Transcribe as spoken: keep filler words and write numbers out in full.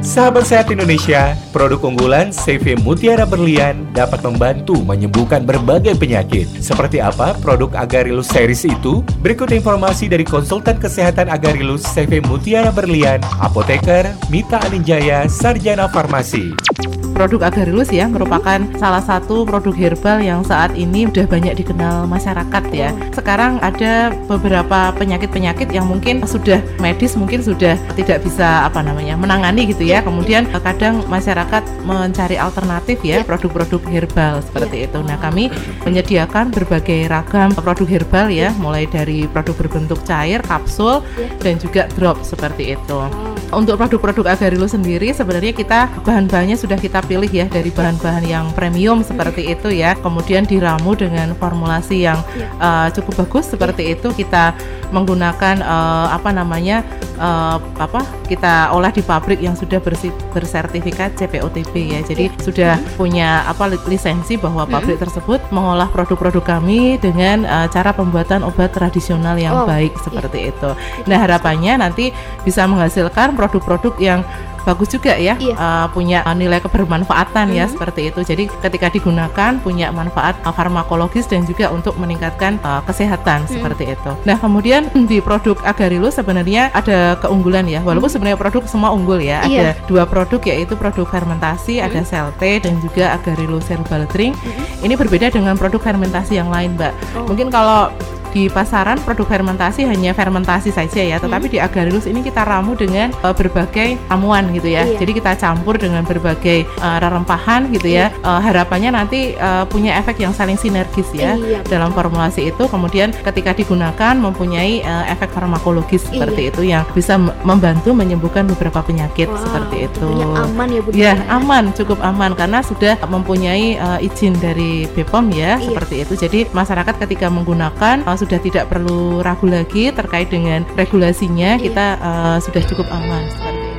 Sahabat sehat Indonesia, produk unggulan C V Mutiara Berlian dapat membantu menyembuhkan berbagai penyakit. Seperti apa produk Agarilus Series itu? Berikut informasi dari konsultan kesehatan Agarilus C V Mutiara Berlian, apoteker Mita Aninjaya, Sarjana Farmasi. Produk Agarilus ya merupakan salah satu produk herbal yang saat ini sudah banyak dikenal masyarakat ya. Sekarang ada beberapa penyakit-penyakit yang mungkin sudah medis, mungkin sudah tidak bisa apa namanya menangani gitu ya. Kemudian kadang masyarakat mencari alternatif ya produk-produk herbal seperti itu. Nah, kami menyediakan berbagai ragam produk herbal ya, mulai dari produk berbentuk cair, kapsul dan juga drop seperti itu. Untuk produk-produk Agarilus sendiri sebenarnya kita bahan-bahannya sudah kita pilih ya dari bahan-bahan yang premium seperti itu ya. Kemudian diramu dengan formulasi yang uh, cukup bagus seperti itu. Kita menggunakan uh, apa namanya uh, apa kita olah di pabrik yang sudah bersi, bersertifikat C P O T B ya. Jadi sudah punya apa lisensi bahwa pabrik tersebut mengolah produk-produk kami dengan uh, cara pembuatan obat tradisional yang Oh, baik seperti itu. Nah, harapannya nanti bisa menghasilkan produk-produk yang bagus juga ya, Iya. uh, punya uh, nilai kebermanfaatan ya Mhm. seperti itu. Jadi ketika digunakan punya manfaat uh, farmakologis dan juga untuk meningkatkan uh, kesehatan seperti itu. Nah, kemudian di produk Agarilus sebenarnya ada keunggulan ya, walaupun sebenarnya produk semua unggul ya. Iya. Ada dua produk yaitu produk fermentasi, ada Celte dan juga Agarilus Herbal Drink. Ini berbeda dengan produk fermentasi yang lain, Mbak. Oh. Mungkin kalau di pasaran produk fermentasi hanya fermentasi saja ya, tetapi di Agarilus ini kita ramu dengan uh, berbagai ramuan gitu ya. Iya. Jadi kita campur dengan berbagai uh, rerempahan gitu ya. Uh, harapannya nanti uh, punya efek yang saling sinergis ya Iya, dalam formulasi itu. Kemudian ketika digunakan mempunyai uh, efek farmakologis seperti itu yang bisa m- membantu menyembuhkan beberapa penyakit Wow, seperti itu. tentunya aman ya, Bunda. Ya, aman, cukup aman karena sudah mempunyai uh, izin dari B P O M ya, Iya. seperti itu. Jadi masyarakat ketika menggunakan uh, sudah tidak perlu ragu lagi terkait dengan regulasinya, Iya. kita uh, sudah cukup aman.